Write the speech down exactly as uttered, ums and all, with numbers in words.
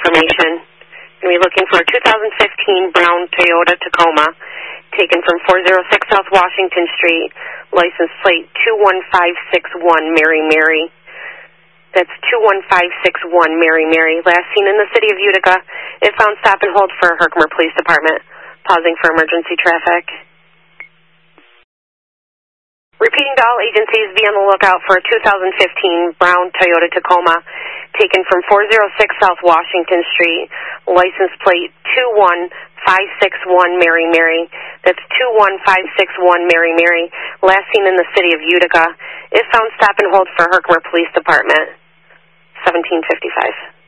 information. We're looking for a two thousand fifteen brown Toyota Tacoma, taken from four oh six South Washington Street, license plate two one five six one Mary Mary. That's two one five six one Mary Mary. Last seen in the city of Utica. It found stop and hold for Herkimer Police Department. Pausing for emergency traffic. Repeating to all agencies, be on the lookout for a two thousand fifteen brown Toyota Tacoma, taken from four oh six South Washington Street, license plate two one five six one Mary Mary. That's two one five six one Mary Mary. Last seen in the city of Utica. It found stop and hold for Herkimer Police Department. seventeen fifty-five.